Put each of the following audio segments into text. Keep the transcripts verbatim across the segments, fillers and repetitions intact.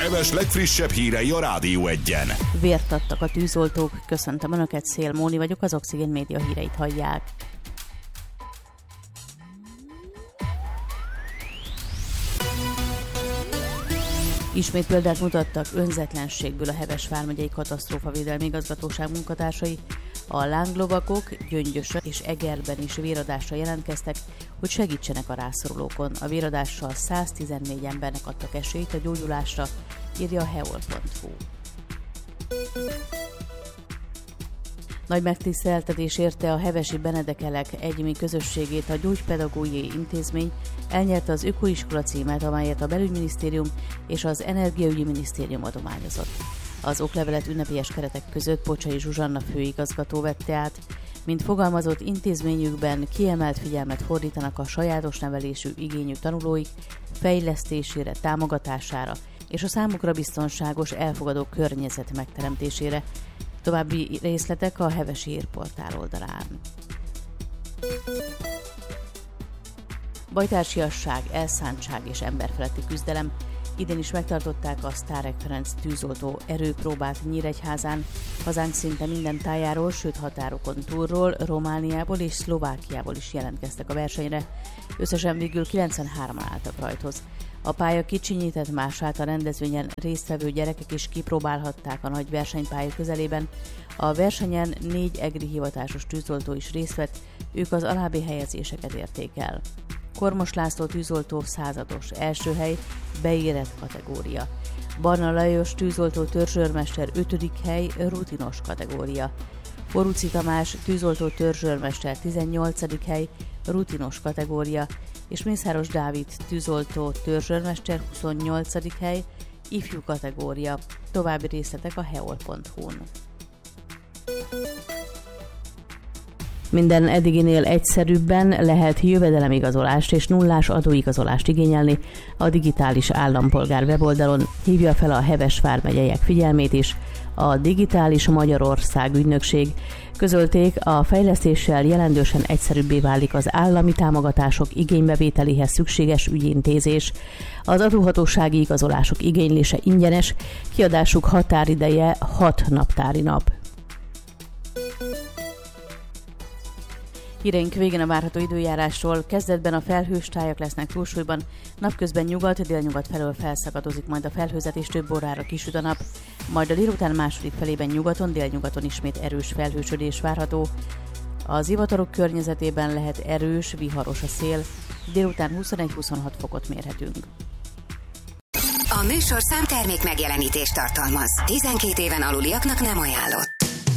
Heves legfrissebb hírei a Rádió Egyen. Vért adtak a tűzoltók. Köszöntöm Önöket, Szél Móni vagyok, az Oxigén Média híreit hallják. Ismét példát mutattak önzetlenségből a Heves vármegyei katasztrófavédelmi igazgatóság munkatársai. A lánglovakok Gyöngyösön és Egerben is véradásra jelentkeztek, hogy segítsenek a rászorulókon. A véradással száztizennégy embernek adtak esélyt a gyógyulásra, írja a heol pont hu. Nagy megtiszteltetés érte a hevesi Benedekelek egyéni közösségét. A Gyógypedagógiai Intézmény elnyerte az ökoiskola címet, amelyet a Belügyminisztérium és az Energiaügyi Minisztérium adományozott. Az oklevelet ünnepélyes keretek között Pocsai Zsuzsanna főigazgató vette át. Mint fogalmazott, intézményükben kiemelt figyelmet fordítanak a sajátos nevelésű igényű tanulóik fejlesztésére, támogatására és a számukra biztonságos, elfogadó környezet megteremtésére. További részletek a Hevesi Hírportál oldalán. Bajtársiasság, elszántság és emberfeletti küzdelem. Idén is megtartották a Sztárek Ferenc tűzoltó erőpróbát Nyíregyházán. Hazánk szinte minden tájáról, sőt határokon túlról, Romániából és Szlovákiából is jelentkeztek a versenyre. Összesen végül kilencvenhárman álltak rajthoz. A pálya kicsinyített mását, a rendezvényen résztvevő gyerekek is kipróbálhatták a nagy versenypálya közelében. A versenyen négy egri hivatásos tűzoltó is részt vett, ők az alábbi helyezéseket érték el. Kormos László tűzoltó százados, első hely, beérett kategória. Barna Lajos tűzoltó törzsőrmester ötödik hely, rutinos kategória. Boruci Tamás tűzoltó törzsőrmester tizennyolcadik hely, rutinos kategória, és Mészáros Dávid tűzoltó törzsőrmester huszonnyolcadik hely, ifjú kategória. További részletek a heol pont hu-n. Minden eddiginél egyszerűbben lehet jövedelemigazolást és nullás adóigazolást igényelni a digitális állampolgár weboldalon, hívja fel a Heves vármegyeiek figyelmét is. A Digitális Magyarország ügynökség közölték, a fejlesztéssel jelentősen egyszerűbbé válik az állami támogatások igénybevételéhez szükséges ügyintézés. Az adóhatósági igazolások igénylése ingyenes, kiadásuk határideje hat naptári nap. Híreink végén a várható időjárásról. Kezdetben a felhős tájak lesznek túlsúlyban, napközben nyugat, délnyugat felől felszakadozik majd a felhőzet és több órára kisüt a nap, majd a délután második felében nyugaton, délnyugaton ismét erős felhősödés várható. Az zivatarok környezetében lehet erős, viharos a szél, délután huszonegy-huszonhat fokot mérhetünk. A műsor számtermék megjelenítést tartalmaz. tizenkét éven aluliaknak nem ajánlott.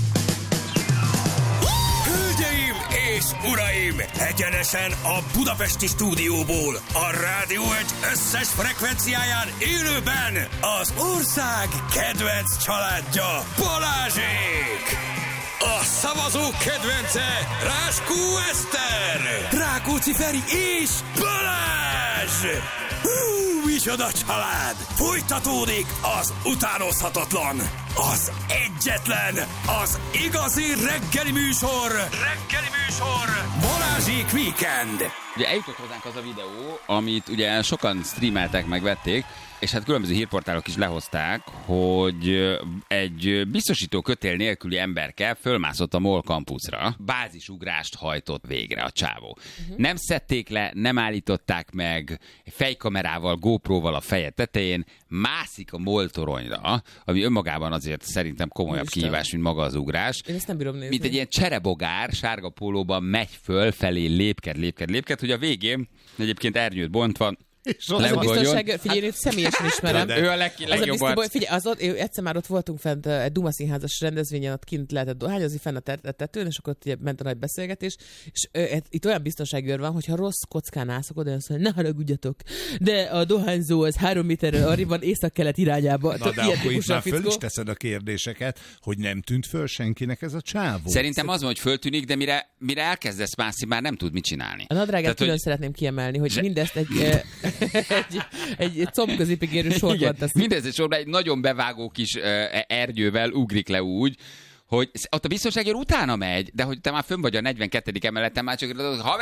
Hölgyeim és uraim, egyenesen a budapesti stúdióból, a Rádió egy összes frekvenciáján élőben az ország kedvenc családja, Balázsék! A szavazók kedvence, Ráskó Eszter, Rákóczi Feri és Balázs! Hú, micsoda család! Folytatódik az utánozhatatlan, az egyetlen, az igazi reggeli műsor, reggeli műsor, Balázsék Weekend! Ugye eljutott hozzánk az a videó, amit ugye sokan streameltek, megvették, és hát különböző hírportálok is lehozták, hogy egy biztosító kötél nélküli emberke fölmászott a MOL kampuszra, bázisugrást hajtott végre a csávó. Uh-huh. Nem szedték le, nem állították meg, fejkamerával, GoPro-val a feje tetején, mászik a MOL toronyra, ami önmagában azért szerintem komolyabb Isten. kihívás, mint maga az ugrás. Én ezt nem bírom nézni. Mint egy ilyen cserebogár, sárga pólóban megy föl felé, lépked, lépked, lépked, hogy a végén egyébként ernyőt bontva, az a biztonság, figyelj, hát, személyesen ismerem. De ő a leg, legjobban. Az figyelj, az ott, egyszer már ott voltunk fent egy Duma színházas rendezvényen, ott kint lehetett dohányozni fenn a tetőn, és akkor ott ugye ment a nagy beszélgetés, és ö, itt olyan biztonsági őr van, hogyha rossz kockán állsz, akkor olyan szóval, ne haragudjatok, de a dohányzó az három méterre arra van észak-kelet irányába. Na de akkor itt már föl is teszed a kérdéseket, hogy nem tűnt föl senkinek ez a csávó. Szerintem az van, hogy föltűnik, de mire, mire elkezdesz mászni, már nem tud mit csinálni. A nadrágát külön hogy... szeretném kiemelni, hogy zse... mindezt egy... egy, egy, egy combközépig érő sorban tesz. Mindez egy sorban egy nagyon bevágó kis uh, ernyővel ugrik le úgy, hogy ott a biztonságért utána megy, de hogy te már fönn vagy a negyvenkettedik emeleten, már csak haver,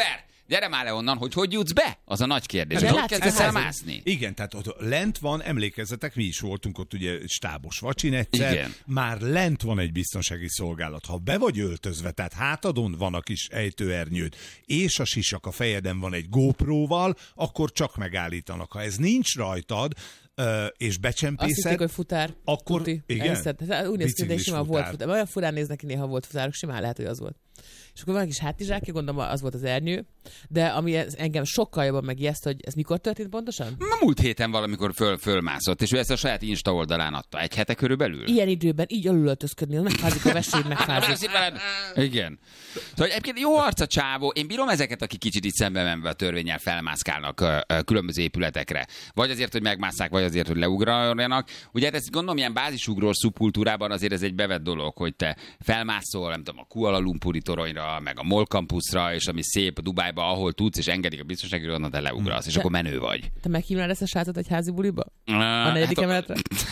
gyere már le onnan, hogy hogy jutsz be? Az a nagy kérdés. De Hogy látszik, kezdesz el ez- mászni? Igen, tehát ott lent van, emlékezzetek, mi is voltunk ott ugye stábos vacsin egyszer, Igen. már lent van egy biztonsági szolgálat. Ha be vagy öltözve, tehát hátadon van a kis ejtőernyőd, és a sisak a fejeden van egy GoPro-val, akkor csak megállítanak. Ha ez nincs rajtad, ö, és Azt becsempészed, hitték, hogy futár. akkor- Tuti. igen? Elhiszed. Hát úgy néz ki, de Biciklis simán futár. volt futár. Olyan furán néznek ki, néha volt futárok, simán lehet, hogy az volt. És akkor van egy kis hátizsákja, gondolom az volt az ernyő, de ami ez, engem sokkal jobban megijeszt, hogy ez mikor történt pontosan? Ma múlt héten valamikor föl, fölmászott, és ő ezt a saját Insta oldalán adta. Egy hete körülbelül? Ilyen időben így alulöltözködni, az megfázik a veséd, megfázik. Szép veled. Igen. Szóval egyébként jó arc a csávó. Én bírom ezeket, akik kicsit itt szembe menve a törvénnyel felmászkálnak ö, ö, különböző épületekre. Vagy azért, hogy megmásszák, vagy azért, hogy leugráljanak. Ugye hát ezt gondolom, ilyen bázisugrós szubkultúrában azért ez egy bevett dolog, hogy te felmászol, nem tudom, a Kuala Lumpuri toronyra, meg a Mall Campusra, és ami szép Dubájba, ahol tudsz, és engedik a biztonsági, onnan te leugrasz, és De- akkor menő vagy. Te meghívnál ezt a srácot egy házi buliba? A A negyedik emeletre?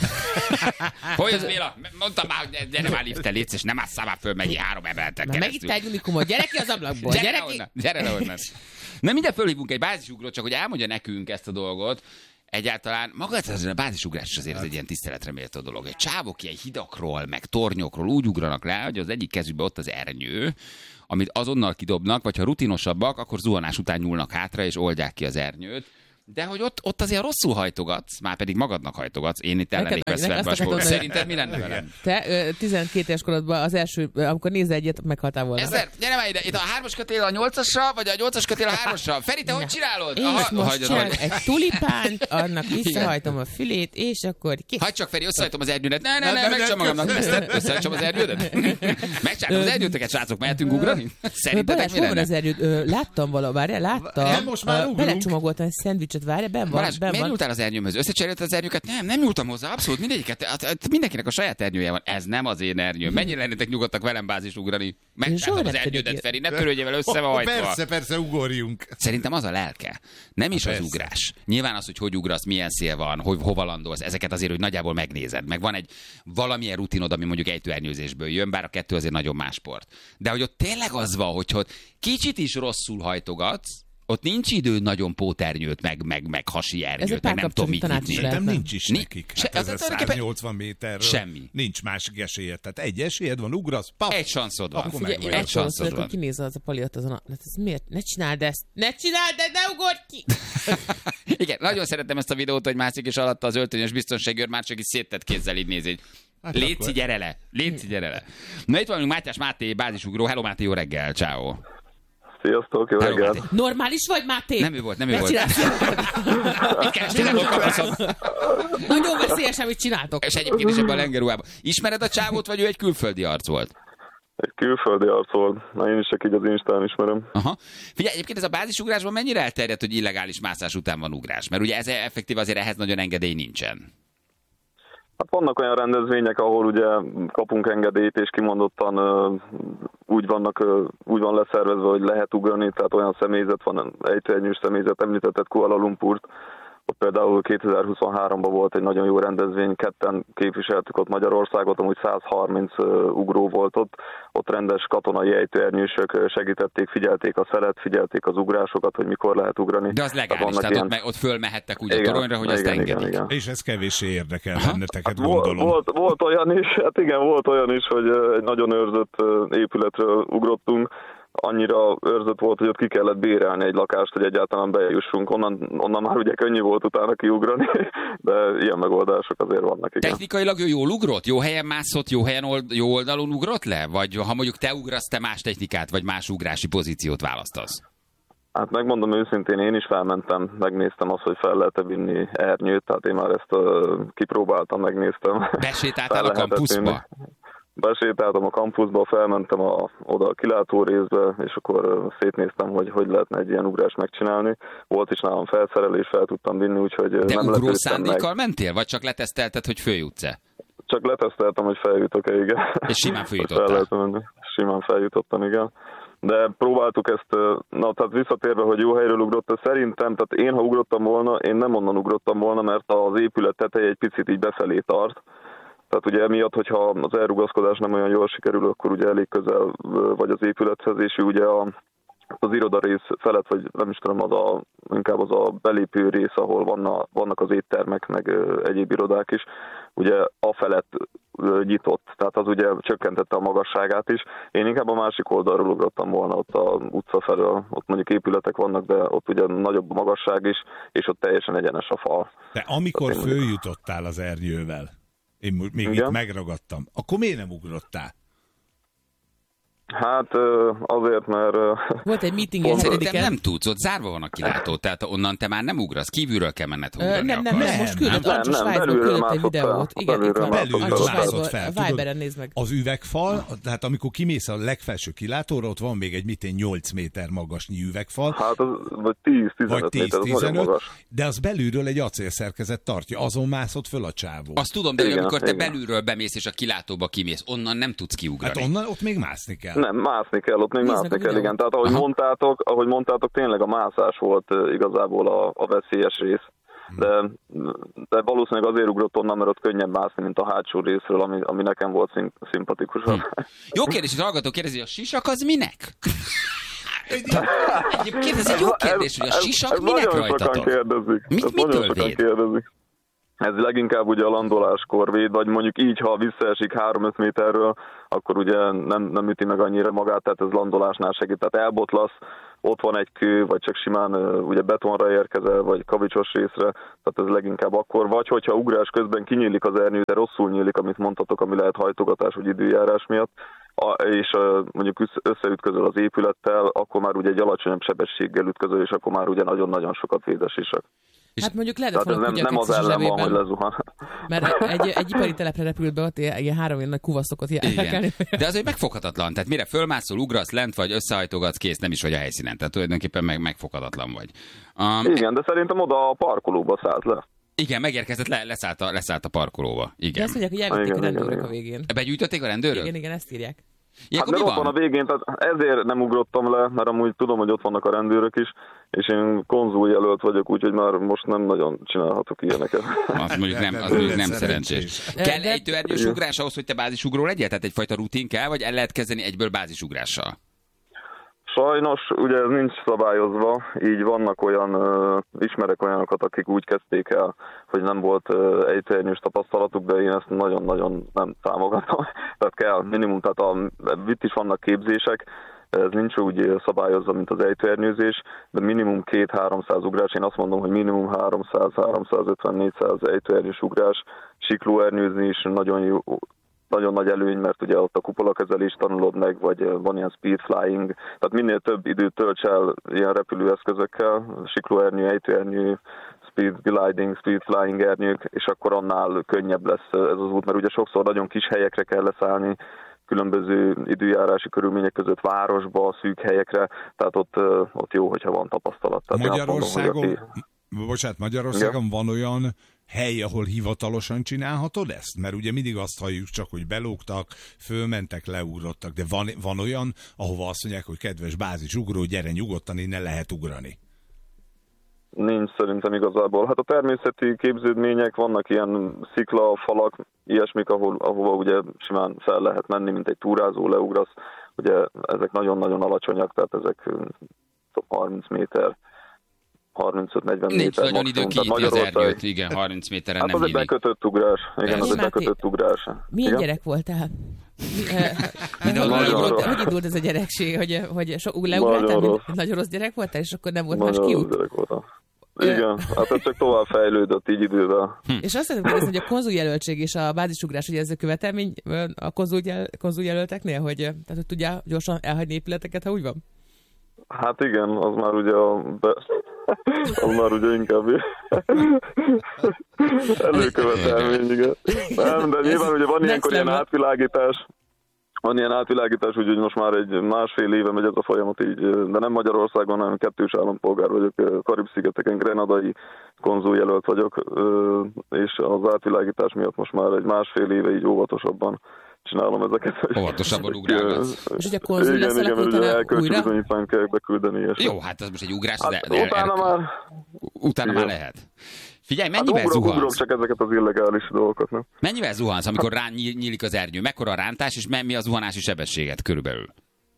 Hogy az, Béla? Mondtam már, hogy gyere már lifte, létsz, és nem ásszál már föl megint három emeleten Már keresztül. megint egy unikumot, gyere ki az ablakból, Gyere, gyere le ki! onnan, gyere le onnan. Na minden fölhívunk egy bázisugrót, csak hogy elmondja nekünk ezt a dolgot. Egyáltalán maga ez a bázisugrás is azért ez egy ilyen tiszteletre méltó dolog. Egy csávok ilyen hidakról, meg tornyokról úgy ugranak le, hogy az egyik kezükben ott az ernyő, amit azonnal kidobnak, vagy ha rutinosabbak, akkor zuhanás után nyúlnak hátra, és oldják ki az ernyőt. De hogy ott, ott azért rosszul hajtogatsz, már pedig magadnak hajtogatsz. Én itt ellennék Neked- veszve neked ebbe a azt sport. akarod Szerinted mi lenne velem? Te ö, tizenkét éves korodban az első, ö, amikor nézel egyet, meghaltál volna. Ezer, gyere már ide, itt a hármas kötél a nyolcasra, vagy a nyolcas kötél a hármasra? Feri, te hogy csinálod? Én Aha, most hagyjad, csak hagyjad. egy tulipánt, annak visszahajtom a fülét, és akkor ki... Hagyd csak, Feri, összehajtom az erdődet. Ne, ne, ne, Ne, ne, megcsom ne, magamnak. köszönöm. Összehajtom az erdődet. Megcsárom az erdőtöket, srácok, mehetünk ugrani? Szerintetek Balázs, mi hol van lenne? az erőd? Ö, láttam vala, várjál, láttam. Nem, most már Ö, ugrunk. Belecsomagoltam egy szendvicset, várjál, benn van, Balázs, benn miért van. nyúltál az ernyőmhöz? Összecserélted az ernyőket? Nem, nem nyúltam hozzá, abszolút mindegyiket. Hát, hát mindenkinek a saját ernyője van. Ez nem az én ernyőm. Mennyire lennétek nyugodtak velem bázis ugrani? Megcsárom soha az nem ernyődet, pedig Feri, ne törődjél vele össze van hajtva. Persze, persze, ugorjunk. Szerintem az a lelke. Nem is az Persze. ugrás. Nyilván az, hogy hogy ugrasz, milyen szél van, hogy hova landolsz, ezeket azért, hogy nagyjából megnézed. Meg van egy valamilyen rutinod, ami mondjuk ejtőernyőzésből jön, bár a kettő azért nagyon más sport. De hogy ott tényleg az van, hogy ott kicsit is rosszul hajtogatsz, ott nincs idő nagyon póternyőt, meg, meg, meg hasi Ez egy ernyőt, meg nem tudom mit párkapcsolati tanács nyitni. is Szerintem lehetne. nincs is Ni- nekik. se- Hát ez az a tulajdonképpen- száznyolcvan méterről. Semmi. Nincs másik esélyed. Tehát egy esélyed van, ugrasz, pap. Egy sanszod van. Akkor Figyelj, meg én vagy. Egy attól sanszod szólok, van. hogy kinéz az a pali ott azon a... Hát ez miért? Ne csináld ezt! Ne csináld, de ne ugorj ki! Igen, nagyon szeretem ezt a videót, hogy mászik és alatta az öltönyös biztonságőr már csak is széttett kézzel így nézi. Hát Léci, akkor- gyere le! Léci, gyere le! Na itt van Mátyás Máté, bázisugró. Hello Máté, jó reggel, ciao. Sziasztok, jó Hello, reggelt! Máté. Normális vagy, Máté? Nem ő volt, nem ő Ne volt. csinálsz ilyeneket. Mit kerestél? Nem kapaszom. Nagyon veszélyes, amit csináltok. És egyébként is ebben a lengerúában. Ismered a csávót, vagy ő egy külföldi arc volt? Egy külföldi arc volt. Na, én is csak így az Instán ismerem. Aha. Figyelj, egyébként ez a bázisugrásban mennyire elterjedt, hogy illegális mászás után van ugrás? Mert ugye ez effektív azért ehhez nagyon engedély nincsen. Hát vannak olyan rendezvények, ahol ugye kapunk engedélyt, és kimondottan uh, úgy, vannak, uh, úgy van leszervezve, hogy lehet ugrani, tehát olyan személyzet van, ejtőernyős személyzet, említetted Kuala Lumpurt. Ott például kétezer-huszonháromban volt egy nagyon jó rendezvény, ketten képviseltük ott Magyarországot, amúgy száz harminc uh, ugró volt ott. Ott rendes katonai ejtőernyősök segítették, figyelték a szelet, figyelték az ugrásokat, hogy mikor lehet ugrani. De az legális, vannak tehát ilyen- ott, me- ott fölmehettek úgy a Igen, toronyra, hogy igen, azt igen, engedik. igen. És ez kevéssé érdekel Aha. benneteket, Volt, gondolom. volt, volt olyan is, hát igen, volt olyan is, hogy ö, egy nagyon őrzött ö, épületről ugrottunk. Annyira őrzött volt, hogy ott ki kellett bérelni egy lakást, hogy egyáltalán bejussunk. Onnan, onnan már ugye könnyű volt utána kiugrani, de ilyen megoldások azért vannak, igen. Technikailag ő jól ugrott? Jó helyen mászott, jó helyen old, jó oldalon ugrott le? Vagy ha mondjuk te ugrasz, te más technikát, vagy más ugrási pozíciót választasz? Hát megmondom őszintén, én is felmentem, megnéztem azt, hogy fel lehet-e vinni ernyőt, tehát én már ezt uh, kipróbáltam, megnéztem. Besétáltál Fel a lehetett kampuszba? vinni. Besétáltam a kampuszba, felmentem a, oda a kilátó részbe, és akkor uh, szétnéztem, hogy hogy lehetne egy ilyen ugrást megcsinálni. Volt is nálam felszerelés, fel tudtam vinni, úgyhogy uh, De nem ugró lepődtem szándékkal meg. mentél? Vagy csak letesztelted, hogy följutsz-e? Csak leteszteltem, hogy feljutok-e, igen. És simán Hogy följutottál? fel lehet menni. Simán feljutottam, igen. De próbáltuk ezt, na tehát visszatérve, hogy jó helyről ugrott, szerintem, tehát én ha ugrottam volna, én nem onnan ugrottam volna, mert az épület teteje egy picit így befelé tart. Tehát ugye emiatt, hogyha az elrugaszkodás nem olyan jól sikerül, akkor ugye elég közel vagy az épülethez, és ugye a az irodarész felett, vagy nem is tudom, az a, inkább az a belépő rész, ahol vanna, vannak az éttermek, meg egyéb irodák is, ugye a felett nyitott, tehát az ugye csökkentette a magasságát is. Én inkább a másik oldalról ugrottam volna ott a utca felől, ott mondjuk épületek vannak, de ott ugye nagyobb a magasság is, és ott teljesen egyenes a fal. De amikor följutottál az ernyővel, én még igen? itt megragadtam, akkor miért nem ugrottál? Hát azért, mert... Volt egy meeting, szerintem nem tudsz, ott zárva van a kilátó, tehát onnan te már nem ugrasz, kívülről kell menned ugrani. Nem, nem, nem, most küldött, Ancsa Svájcból küldött egy videót. Igen, itt van, Ancsa Svájcból, a Viberen nézd meg. Az üvegfal, tehát amikor kimész a legfelső kilátóra, ott van még egy mitén nyolc méter magasnyi üvegfal. Hát az vagy tíz-tizenöt méter, az nagyon magas. De az belülről egy acélszerkezet tartja, azon mászott föl a csávó. Azt tudom, de igen, amikor te igen. belülről bemész és a kilátóba kimész, onnan nem tudsz kiugrani. Hát onnan ott még mászni kell. Nem, mászni kell, ott még Nézd mászni kell, igen. Tehát ahogy mondtátok, ahogy mondtátok, tényleg a mászás volt igazából a, a veszélyes rész. De, de valószínűleg azért ugrott onnan, mert ott könnyebb mászni, mint a hátsó részről, ami, ami nekem volt szim, szimpatikusabb. Hm. Jó kérdés, hogy a hallgató kérdezi, a sisak az minek? Egyébként ez egy jó kérdés, hogy a sisak ez, ez minek rajtatok? Mit, mitől véd? Kérdezik. Ez leginkább ugye a landoláskor véd, vagy mondjuk így, ha visszaesik három-öt méterről, akkor ugye nem, nem üti meg annyira magát, tehát ez landolásnál segít. Tehát elbotlasz, ott van egy kő, vagy csak simán ugye betonra érkezel, vagy kavicsos részre, tehát ez leginkább akkor. Vagy hogyha ugrás közben kinyílik az ernyő, de rosszul nyílik, amit mondtatok, ami lehet hajtogatás vagy időjárás miatt, és mondjuk összeütközöl az épülettel, akkor már ugye egy alacsonyabb sebességgel ütközöl, és akkor már ugye nagyon-nagyon sokat véd a sisak. Hát mondjuk lehet, hogy nem, nem az ellen van, hogy lezuhan. Mert egy, egy ipari telepre repült be, ott ilyen három ilyen nagy kuvaszokot járkálni. De azért megfoghatatlan. Tehát mire fölmászol, ugrasz lent, vagy összehajtogatsz, kész, nem is vagy a helyszínen. Tehát tulajdonképpen meg, megfoghatatlan vagy. Um, Igen, de szerintem oda a parkolóba szállt le. Igen, megérkezett, le, leszállt, a, leszállt a parkolóba. Igen. De azt mondják, hogy elvitték a rendőrök a végén. Begyűjtötték a rendőrök? Igen, igen, ezt írják. Hát mert ott van a végén, tehát ezért nem ugrottam le, mert amúgy tudom, hogy ott vannak a rendőrök is, és én konzul jelölt vagyok, úgyhogy már most nem nagyon csinálhatok ilyeneket. Az mondjuk nem, az mondjuk nem szerencsés. Kell ejtőernyős ugrás ahhoz, hogy te bázisugró legyél? Tehát egyfajta rutin kell, vagy el lehet kezdeni egyből bázisugrással? Sajnos, ugye ez nincs szabályozva, így vannak olyan, uh, ismerek olyanokat, akik úgy kezdték el, hogy nem volt uh, ejtőernyős tapasztalatuk, de én ezt nagyon-nagyon nem támogatom. Tehát kell minimum, tehát a, itt is vannak képzések, ez nincs úgy szabályozva, mint az ejtőernyőzés, de minimum két-háromszáz ugrás, én azt mondom, hogy minimum háromszáz-háromszázötven-négyszáz ejtőernyős ugrás, siklóernyőzni is nagyon jó, nagyon nagy előny, mert ugye ott a kupolakezelést tanulod meg, vagy van ilyen speed flying, tehát minél több időt tölts el ilyen repülőeszközökkel, siklóernyő, ejtőernyő, speed gliding, speed flying ernyők, és akkor annál könnyebb lesz ez az út, mert ugye sokszor nagyon kis helyekre kell leszállni, különböző időjárási körülmények között városba, szűk helyekre, tehát ott, ott jó, hogyha van tapasztalat. Tehát Magyarországon, mondom, aki... bocsánat, Magyarországon ja. van olyan hely, ahol hivatalosan csinálhatod ezt? Mert ugye mindig azt halljuk csak, hogy belógtak, fölmentek, leugrottak, de van, van olyan, ahova azt mondják, hogy kedves bázisugró, gyere nyugodtan, innen lehet ugrani. Nincs szerintem igazából. Hát a természeti képződmények, vannak ilyen sziklafalak, ilyesmik, ahol, ahova ugye simán fel lehet menni, mint egy túrázó, leugrasz. Ugye ezek nagyon-nagyon alacsonyak, tehát ezek harminc méter, harmincöt-negyven méter. Nincs nagyon idő kinyitni az ernyőt, igen, harminc méteren hát nem nyílik. Hát az egy bekötött ugrás. Igen, az egy bekötött ugrás. Milyen igen? gyerek voltál? Mi, hogy, indult, hogy indult ez a gyerekség, hogy, hogy so, leugráltál, nagyon, nagyon rossz gyerek voltál, és akkor nem volt nagyon más kiút? Gyerek voltam. Igen, hát ez csak tovább fejlődött így idővel. Hm. És azt szeretném kérdezni, hogy a konzuljelöltség és a bázisugrás, hogy ez a követelmény a konzuljel, konzuljelölteknél, hogy, tehát, hogy tudjál gyorsan elhagyni épületeket, ha úgy van? Hát igen, az már ugye a... Be... az már ugye inkább előkövetelmény, igen. Nem, de nyilván ugye van ilyenkor ilyen átvilágítás, van ilyen átvilágítás, úgyhogy most már egy másfél éve megy ez a folyamat így, de nem Magyarországon, hanem kettős állampolgár vagyok, Karib-szigeteken, grenadai konzuljelölt vagyok, és az átvilágítás miatt most már egy másfél éve így óvatosabban csinálom ezeket. Óvatosabban ugrálgatsz. És ugye konzul leszel, igen, akkor utána újra? Bizonyítványt kell beküldeni. Jó, hát ez most egy ugrás. Hát de, de, utána el, már... Utána igen. már lehet. Figyelj, mennyivel hát, ugrok, zuhansz? Ugrok csak ezeket az illegális dolgokat, nem? Mennyivel zuhansz, amikor rá nyílik az ernyő? Mekkora a rántás, és mi a zuhanási sebességet körülbelül?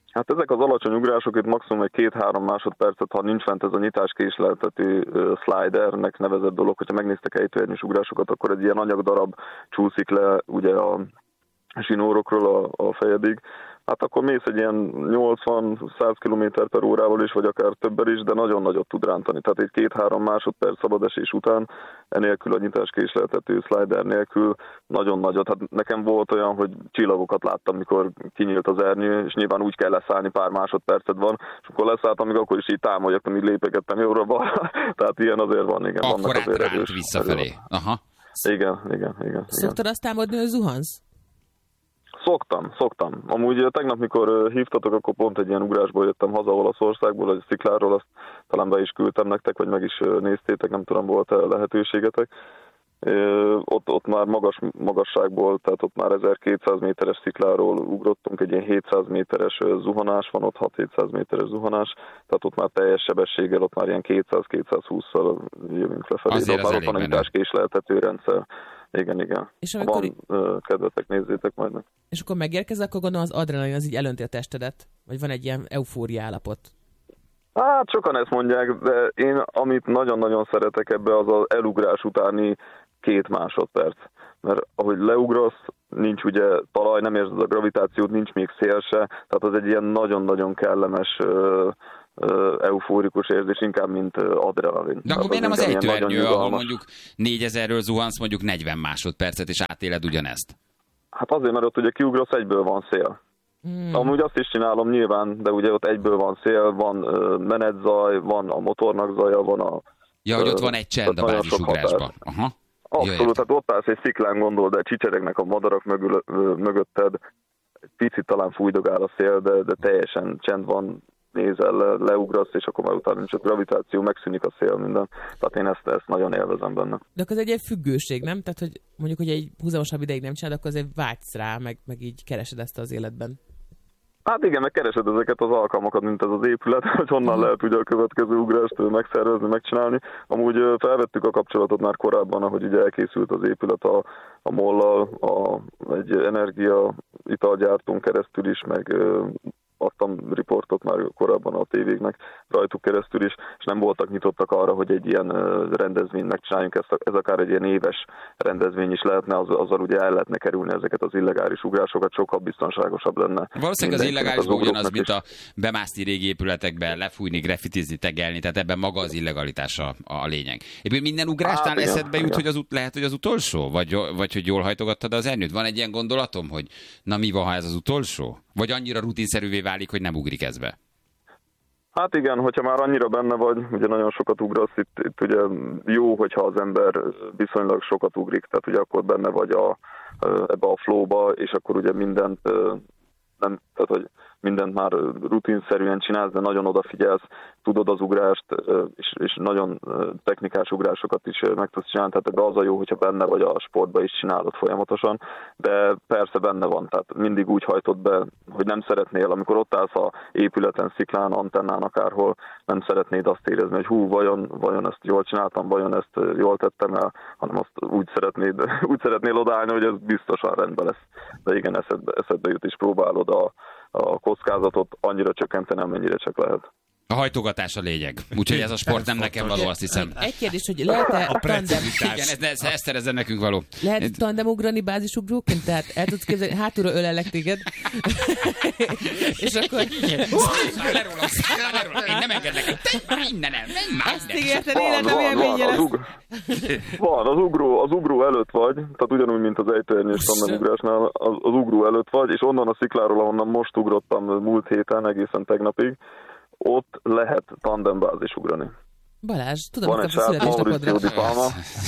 Hát ezek az alacsony ugrások itt maximum egy két-három másodpercet, ha nincs fent ez a nyitáskésleltető slidernek nevezett dolog, hogyha megnéztek ejtőernyős ugrásokat, akkor egy ilyen anyagdarab csúszik le ugye a zsinórokról a, a fejedig. Hát akkor mész egy ilyen nyolcvan-száz kilométer per órával is, vagy akár többel is, de nagyon nagyot tud rántani. Tehát egy két-három másodperc szabadesés után, enélkül a nyitáskésleltető slider nélkül nagyon nagyot. Hát nekem volt olyan, hogy csillagokat láttam, mikor kinyílt az ernyő, és nyilván úgy kell leszállni, pár másodpercet van, és akkor leszálltam, még akkor is így támolyogtam, így lépegettem jobbra-balra. Tehát ilyen azért van, igen. Akkor átránt visszafelé. Aha. Igen, igen, igen. Szoktad azt támadni, hogy zuhansz? Szoktam, szoktam. Amúgy tegnap, mikor hívtatok, akkor pont egy ilyen ugrásból jöttem haza Olaszországból, egy szikláról, azt talán be is küldtem nektek, vagy meg is néztétek, nem tudom, volt-e lehetőségetek. Ott, ott már magas magasságból, tehát ott már ezerkétszáz méteres szikláról ugrottunk, egy ilyen hétszáz méteres zuhanás van, ott hat-hétszáz méteres zuhanás, tehát ott már teljes sebességgel, ott már ilyen kétszáz-kétszázhússzal jövünk lefelé. Azért ott már ott van a nyitáskésleltető rendszer. Igen, igen. És amikor... Van kedvetek, nézzétek majd meg. És akkor megérkezel, akkor gondolom az adrenalin az így elönti a testedet? Vagy van egy ilyen eufória állapot? Hát sokan ezt mondják, de én amit nagyon-nagyon szeretek ebbe, az az elugrás utáni két másodperc. Mert ahogy leugrasz, nincs ugye talaj, nem érzed a gravitációt, nincs még szél se, tehát az egy ilyen nagyon-nagyon kellemes eufórikus érzés, inkább, mint adrenalin. De akkor miért nem az ejtőernyő, ahol mondjuk négyezerről zuhansz, mondjuk negyven másodpercet, és átéled ugyanezt? Hát azért, mert ott ugye kiugrasz, egyből van szél. Hmm. Amúgy azt is csinálom nyilván, de ugye ott egyből van szél, van menetzaj, van a motornak zaja, van a... Ja, hogy ott van egy csend a bázisugrásban. Aha. Abszolút, tehát ott állsz egy sziklán, gondol, de csicseregnek a madarak mögül, mögötted, egy picit talán fújdogál a szél, de, de teljesen csend van, nézel, le, leugrasz, és akkor már utána nincs a gravitáció, megszűnik a szél, minden. Tehát én ezt, ezt nagyon élvezem benne. De akkor ez egy ilyen függőség, nem? Tehát, hogy mondjuk, hogy egy húzamosabb ideig nem csinálod, akkor azért vágysz rá, meg, meg így keresed ezt az életben. Hát igen, meg keresed ezeket az alkalmakat, mint ez az épület, hogy honnan lehet ugye a következő ugrást megszervezni, megcsinálni. Amúgy felvettük a kapcsolatot már korábban, ahogy ugye elkészült az épület a, a mollal, a, egy energia italgyártón keresztül is, meg adtam riportot már korábban a tévéknek rajtuk keresztül is, és nem voltak nyitottak arra, hogy egy ilyen rendezvényt megcsináljunk, ez, ez akár egy ilyen éves rendezvény is lehetne, az, azzal ugye el lehetne kerülni ezeket az illegális ugrásokat, sokkal biztonságosabb lenne. Valószínűleg az illegális ugyanaz, mint a bemászni régi épületekbe, lefújni, graffitizni, tegelni, tehát ebben maga az illegalitás a, a lényeg. Éppen minden ugrásnál hát, eszedbe jut, igen. hogy az ut- lehet, hogy az utolsó? Vagy, vagy hogy jól hajtogattad az ernyőt? Van egy ilyen gondolatom, hogy na mi van, ha ez az utolsó? Vagy annyira rutinszerűvé válik, hogy nem ugrik ez be? Hát igen, hogyha már annyira benne vagy, ugye nagyon sokat ugrasz, itt, itt ugye jó, hogyha az ember viszonylag sokat ugrik, tehát ugye akkor benne vagy a, ebbe a flowba, és akkor ugye mindent, nem, tehát hogy mindent már rutinszerűen csinálsz, de nagyon odafigyelsz, tudod az ugrást, és, és nagyon technikás ugrásokat is meg tudsz csinálni, tehát ebbe az a jó, hogyha benne vagy a sportba is csinálod folyamatosan, de persze benne van, tehát mindig úgy hajtod be, hogy nem szeretnél, amikor ott állsz a épületen, sziklán, antennán, akárhol, nem szeretnéd azt érezni, hogy hú, vajon, vajon ezt jól csináltam, vajon ezt jól tettem el, hanem azt úgy szeretnéd, úgy szeretnél odaállni, hogy ez biztosan rendben lesz. De igen, eszedbe, eszedbe jut, és próbálod a a kockázatot annyira csökkenteni, amennyire csak lehet. A hajtogatás a lényeg. Úgyhogy ez a sport nem nekem való, azt hiszem. Egy kérdés, hogy lehet-e a tandem... Igen, ez, ez szerezzen nekünk való. Lehet tandemugrani bázisugróként? Tehát el tudsz képzelni, hátulra ölellek téged. És akkor... Lerólam, lerólam, én nem engedlek. Te már innen el, menj már innen. Azt ígérted, életem élménye lesz. Van, az ugró, az ugró előtt vagy, tehát ugyanúgy, mint az ejtőernyős tandemugrásnál, az, az ugró előtt vagy, és onnan a szikláról, ahonnan most ugrottam múlt héten, egészen tegnapig, ott lehet tandembázis ugrani. Balázs, tudom, van egy sát Mauricio Di Palma.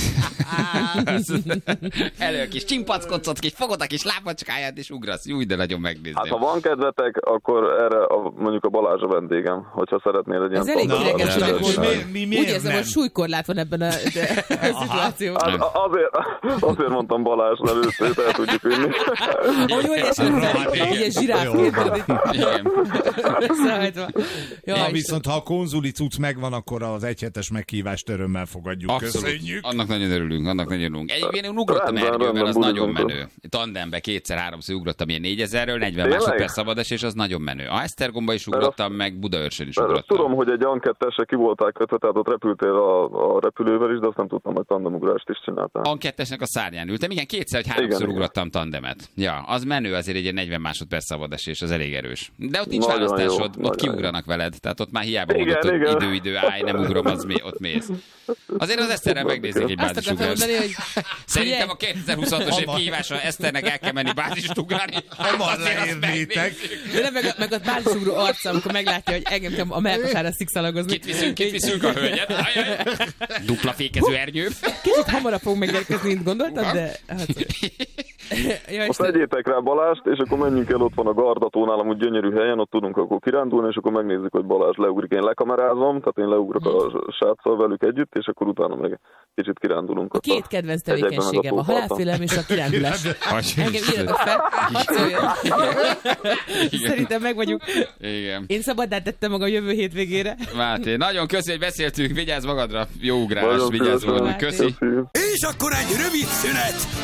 Elő kis csimpackocot, kis fogod a kis lábacskáját, és ugrasz. Jó, de nagyon megnézném. Hát ha van kedvetek, akkor erre a, mondjuk a Balázs a vendégem, hogyha szeretnél egy ilyen tandembázis. Úgy érzem, hogy súlykorlát van ebben a szituációban. Hát azért, azért mondtam Balázs, mert őt el tudjuk vinni. Hogy hogy esetleg egy zsiráfként. Na viszont ha a konzuli cucc megvan, akkor az egy hetes meghívást örömmel fogadjuk. Abszolút. Köszönjük. Annak nagyon örülünk, annak nagyon örülünk. Egyébként én ugrottam Rendben, ernyőben, rendben, az nagyon Budapest. menő. Tandembe kétszer-háromszor ugrottam ilyen négyezerről, negyven Tényleg? másodperc szabadesés, és az nagyon menő. A Esztergomba is ugrottam, meg Budaörsön is Mert azt ugrottam. tudom, hogy egy A kettesre ki voltál kötve, tehát ott repültél a, a repülővel is, de azt nem tudtam, hogy tandemugrást is csináltál. A kettesnek a szárnyán ültem, igen, kétszer vagy háromszor Igen, ugrottam tandemet. Ja, az menő, azért egy ilyen negyven másodperc szabadesés, az elég erős. De ott nincs Nagyon választásod, jó, ott nagyon kiugranak veled, tehát ott már hiába Igen, mondod, hogy igen. idő-idő, állj, nem ugrom, az mi, ott mész. Azért az Eszterrel megnézik egy Azt akartam bázisugrást. mondani, hogy Szerintem ugye? a kétezer-huszonhatos év kihívásra Eszternek el kell menni bázist ugrani. Hamar Azért azt leérnétek. megnézzük. de nem, meg, a- meg a bázisugró arca, amikor meglátja, hogy engem kell a melkasára szikszalagozni. Kit viszünk, kit viszünk a hölgyet. Ajaj. Dupla fékező ernyő. Kicsit hamarabb fogunk megérkezni, mint gondoltad, de... Hát, ja, Most Isten. vegyétek rá Balást, és akkor menjünk el, ott van a Gardatónál, amúgy gyönyörű helyen, ott tudunk akkor kirándulni, és akkor megnézzük, hogy Balázs leugrik. Én lekamerázom, tehát én leugrok a sráccal velük együtt, és akkor utána meg kicsit kirándulunk. A ott két kedvenc hegyekben, meg tevékenységem, a tóparton. halálfélelem és a kirándulás. Engem írjatok fel, hadd szóljon. Szerintem meg vagyunk. Igen. Én szabaddá tettem magam jövő hétvégére. Máté, nagyon köszi, hogy beszéltünk, vigyázz magadra, jó ugrás, Nagyon vigyázz szívesen. magadra, köszi. Köszi. És akkor egy rövid szünet,